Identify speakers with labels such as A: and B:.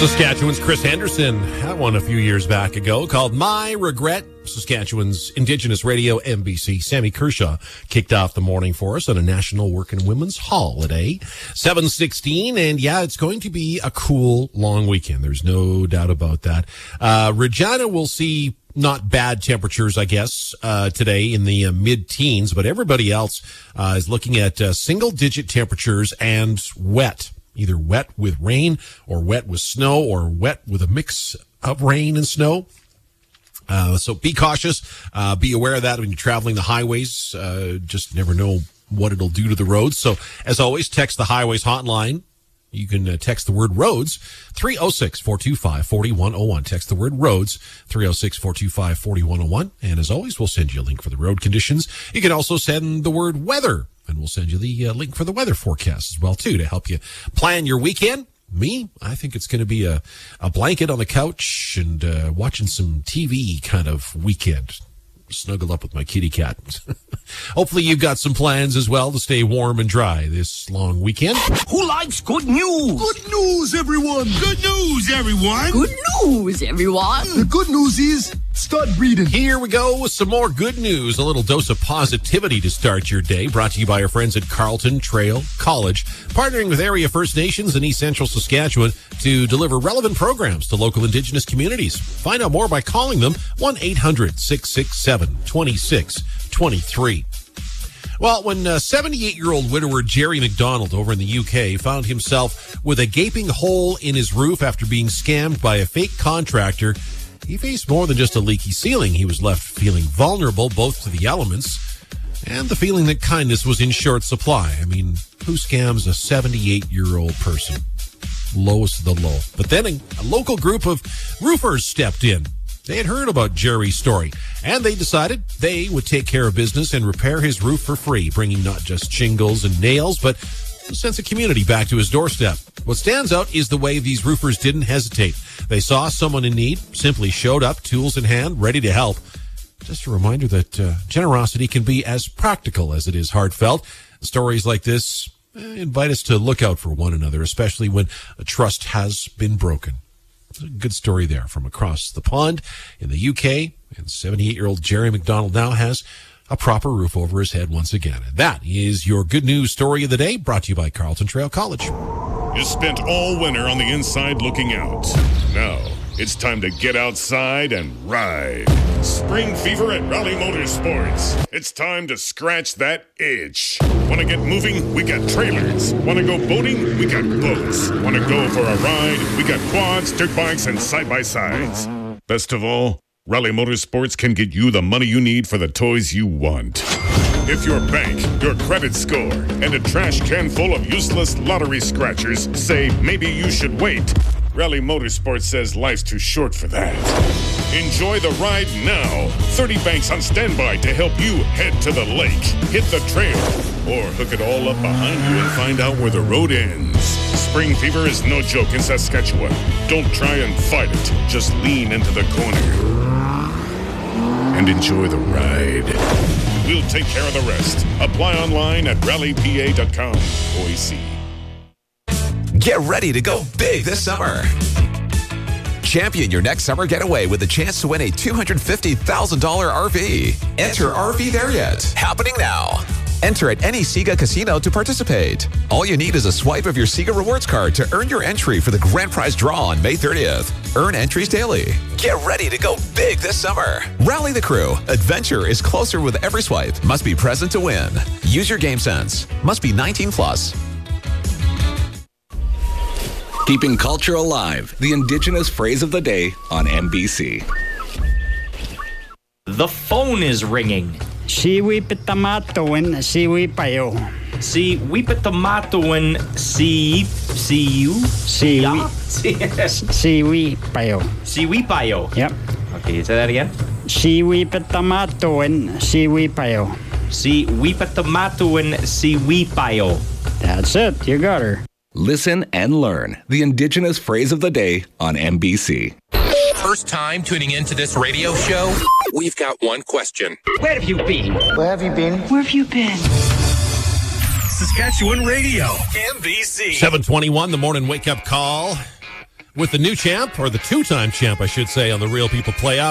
A: Saskatchewan's Chris Henderson had one a few years back ago called My Regret. Saskatchewan's Indigenous radio, MBC. Sammy Kershaw kicked off the morning for us on a National Working Women's Holiday. 7:16, and yeah, it's going to be a cool, long weekend. There's no doubt about that. Regina will see not bad temperatures, I guess, today in the mid-teens, but everybody else is looking at single-digit temperatures and wet. Either wet with rain or wet with snow or wet with a mix of rain and snow. So be cautious. Be aware of that when you're traveling the highways. Just never know what it'll do to the roads. So as always, text the highways hotline. You can text the word roads, 306-425-4101. Text the word roads, 306-425-4101. And as always, we'll send you a link for the road conditions. You can also send the word weather, and we'll send you the link for the weather forecast as well, too, to help you plan your weekend. Me, I think it's going to be a blanket on the couch and watching some TV kind of weekend. Snuggle up with my kitty cat. Hopefully you've got some plans as well to stay warm and dry this long weekend.
B: Who likes good news?
C: Good news, everyone!
B: Good news, everyone!
D: Good news, everyone!
C: The good news is, start breathing.
A: Here we go with some more good news. A little dose of positivity to start your day. Brought to you by our friends at Carleton Trail College, partnering with area First Nations in East Central Saskatchewan to deliver relevant programs to local Indigenous communities. Find out more by calling them 1-800-667-2623. Well, when 78-year-old widower Jerry McDonald over in the UK found himself with a gaping hole in his roof after being scammed by a fake contractor, he faced more than just a leaky ceiling. He was left feeling vulnerable both to the elements and the feeling that kindness was in short supply. I mean, who scams a 78-year-old person? Lowest of the low. But then a local group of roofers stepped in. They had heard about Jerry's story, and they decided they would take care of business and repair his roof for free, bringing not just shingles and nails, but a sense of community back to his doorstep. What stands out is the way these roofers didn't hesitate. They saw someone in need, simply showed up, tools in hand, ready to help. Just a reminder that generosity can be as practical as it is heartfelt. Stories like this invite us to look out for one another, especially when a trust has been broken. It's a good story there from across the pond in the UK. And 78-year-old Jerry McDonald now has a proper roof over his head once again. And that is your good news story of the day, brought to you by Carleton Trail College.
E: You spent all winter on the inside looking out. Now, it's time to get outside and ride. Spring fever at Rally Motorsports. It's time to scratch that itch. Want to get moving? We got trailers. Want to go boating? We got boats. Want to go for a ride? We got quads, dirt bikes, and side-by-sides. Best of all, Rally Motorsports can get you the money you need for the toys you want. If your bank, your credit score, and a trash can full of useless lottery scratchers say maybe you should wait, Rally Motorsports says life's too short for that. Enjoy the ride now. 30 banks on standby to help you head to the lake, hit the trail, or hook it all up behind you and find out where the road ends. Spring fever is no joke in Saskatchewan. Don't try and fight it. Just lean into the corner and enjoy the ride. We'll take care of the rest. Apply online at rallypa.com. OEC.
F: Get ready to go big this summer. Champion your next summer getaway with a chance to win a $250,000 RV. Enter RV There Yet, happening now. Enter at any Sega casino to participate. All you need is a swipe of your Sega Rewards card to earn your entry for the grand prize draw on May 30th. Earn entries daily. Get ready to go big this summer. Rally the crew. Adventure is closer with every swipe. Must be present to win. Use your game sense. Must be 18 plus.
G: Keeping culture alive, the Indigenous phrase of the day on MBC.
H: The phone is ringing.
I: Si wipitamato si wipayo.
H: Si wipitamato si you?
I: Si wipayo.
H: Si wipayo.
I: Yep.
H: Okay, say that again.
I: Si wipitamato si wipayo.
H: Si wipitamato si wipayo.
I: That's it. You got her.
G: Listen and learn the Indigenous phrase of the day on MBC.
J: First time tuning into this radio show? We've got one question.
H: Where have you been?
K: Where have you been?
D: Where have you been?
B: Saskatchewan Radio, MBC.
A: 7:21, the morning wake-up call. with the new champ, or the two-time champ, I should say, on the Real People Playoff.